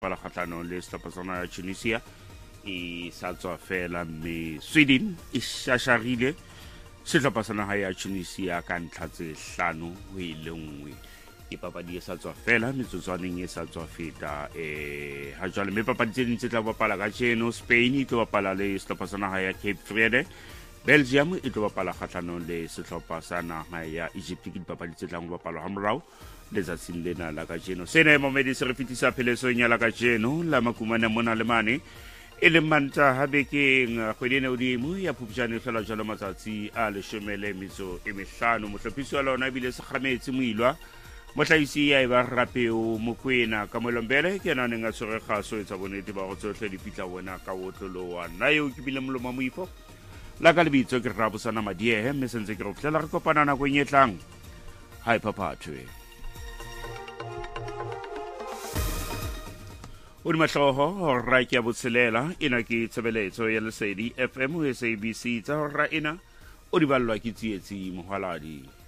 pala kgatlhanong le setlhopha ya Tunisia e sa tswa fela mme Sweden e shasharile setlhopha sa naga ya Tunisia ka ntlha tse 5-1 ke papadi e sa tswa fela metsotswaneng e sa tswa feta ha jwale mme papadi tse dintse tla bapala ka jeno Spain e tlo bapala le setlhopha sa naga ya Cape Verde Belgium e tlo bapala kgatlhanong le setlhopha sa naga ya Egypt ke dipapadi tse tlang bapalwa ha morao letsatsing lena la ka jeno sena momedi se re fetisa phelesong ya la ka jeno la makumane mona le mane e le manta ha bekeng kgwedi ena odimo ya Phupjane fela jalo matsatsi a 15 mohlophisi wa lona bile se kgametse moilwa motlhaisi ya eba rapeo mokwena ka Molombele ke nane nga tshwere kgaso etsa bonete ba go tsohle di fitla bona ka wotlolo wa nna yo ke bile moloma moifo la ka lebitso ke Rabosana Madiehe mme sentse ke re fitlela re kopana nako e nyetlang hai papatwe o di mahloho ra ke ya botshelela ena ke tshebeletso ya Lesedi FM SABC tsa hora ena o di ballwa ke tsietsi mohwaladi